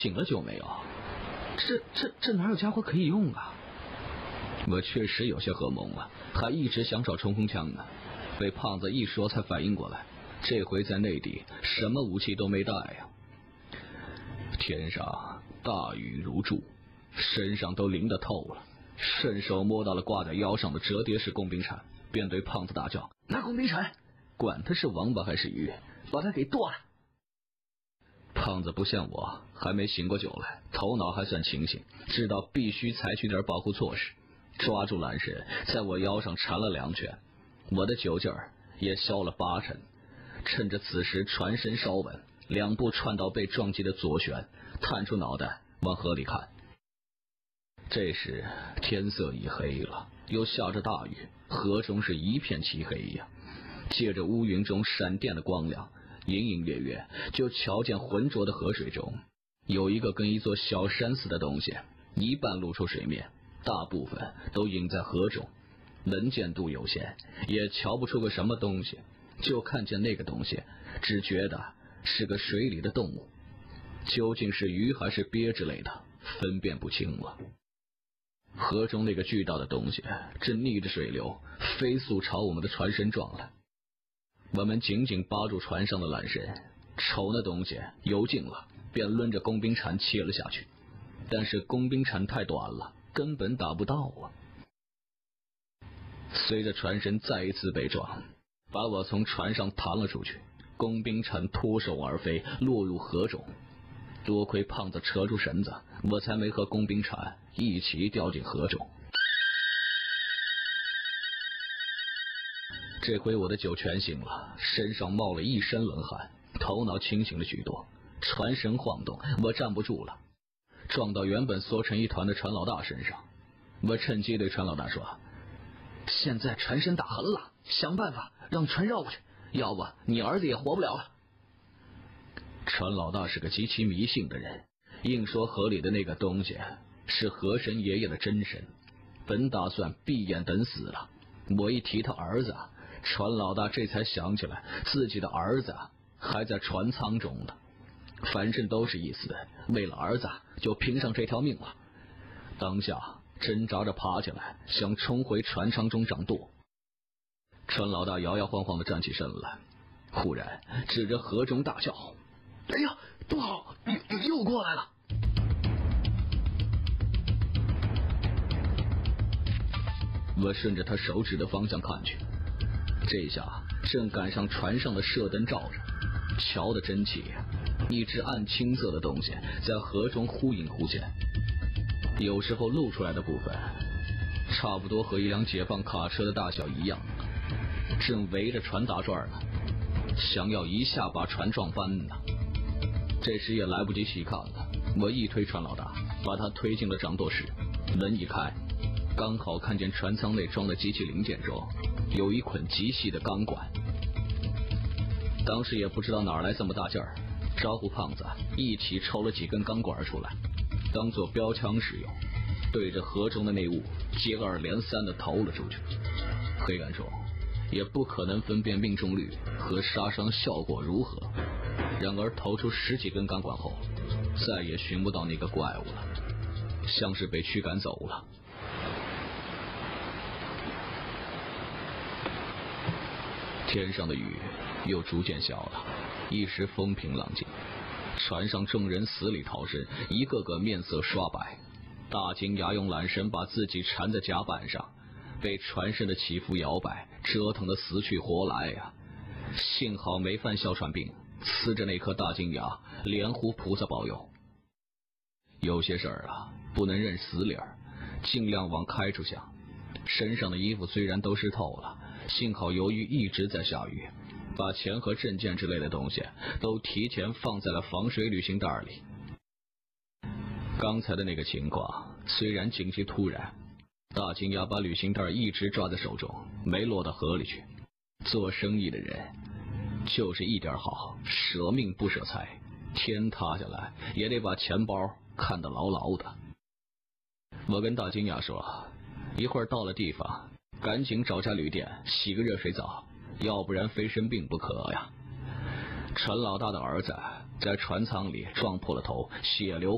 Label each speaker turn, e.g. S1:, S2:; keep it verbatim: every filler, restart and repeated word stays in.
S1: 醒了就没有？这这这哪有家伙可以用啊？我确实有些喝懵了，还一直想找冲锋枪呢，被胖子一说才反应过来，这回在内地什么武器都没带呀。天上大雨如注，身上都淋得透了，顺手摸到了挂在腰上的折叠式工兵铲，便对胖子大叫：拿工兵铲！管他是王八还是鱼，把他给剁了！胖子不像我，还没醒过酒来，头脑还算清醒，知道必须采取点保护措施，抓住缆绳在我腰上缠了两拳，我的酒劲儿也消了八成。趁着此时船身稍稳，两步窜到被撞击的左舷，探出脑袋往河里看。这时天色已黑了，又下着大雨，河中是一片漆黑呀。借着乌云中闪电的光亮，隐隐约约就瞧见浑浊的河水中有一个跟一座小山似的东西，一半露出水面，大部分都隐在河中，能见度有限，也瞧不出个什么东西，就看见那个东西，只觉得是个水里的动物，究竟是鱼还是鳖之类的，分辨不清了。河中那个巨大的东西正逆着水流飞速朝我们的船身撞来，我们紧紧扒住船上的缆绳，瞅那东西游近了，便抡着工兵铲切了下去，但是工兵铲太短了，根本打不到啊。随着船身再一次被撞，把我从船上弹了出去，工兵铲脱手而飞，落入河中。多亏胖子扯住绳子，我才没和工兵铲一起掉进河中。这回我的酒全醒了，身上冒了一身冷汗，头脑清醒了许多。船身晃动，我站不住了，撞到原本缩成一团的船老大身上。我趁机对船老大说：现在船身打横了，想办法让船绕过去，要不你儿子也活不了了。船老大是个极其迷信的人，硬说河里的那个东西是河神爷爷的真身，本打算闭眼等死了。我一提他儿子，船老大这才想起来自己的儿子还在船舱中呢，反正都是一死，为了儿子就拼上这条命了。当下挣扎着爬起来，想冲回船舱中掌舵。船老大摇摇晃晃地站起身来，忽然指着河中大叫：哎呀，不好，又过来了！我顺着他手指的方向看去，这下正赶上船上的射灯照着，瞧得真切，一只暗青色的东西在河中忽隐忽现，有时候露出来的部分差不多和一辆解放卡车的大小一样，正围着船打转呢，想要一下把船撞翻呢。这时也来不及细看了，我一推船老大，把他推进了掌舵室，门一开，刚好看见船舱内装的机器零件中有一捆极细的钢管。当时也不知道哪来这么大劲儿，招呼胖子一起抽了几根钢管出来，当做标枪使用，对着河中的那物接二连三的投了出去。黑暗中也不可能分辨命中率和杀伤效果如何，然而投出十几根钢管后，再也寻不到那个怪物了，像是被驱赶走了。天上的雨又逐渐小了，一时风平浪静。船上众人死里逃生，一个个面色刷白。大金牙用缆绳把自己缠在甲板上，被船身的起伏摇摆折腾得死去活来呀、啊！幸好没犯哮喘病，呲着那颗大金牙，连呼菩萨保佑。有些事儿啊，不能认死理儿，尽量往开处想。身上的衣服虽然都湿透了，幸好由于一直在下雨，把钱和证件之类的东西都提前放在了防水旅行袋里。刚才的那个情况虽然紧急突然，大金牙把旅行袋一直抓在手中，没落到河里去。做生意的人就是一点好，舍命不舍财，天塌下来也得把钱包看得牢牢的。我跟大金牙说，一会儿到了地方赶紧找家旅店洗个热水澡，要不然非生病不可呀。船老大的儿子在船舱里撞破了头，血流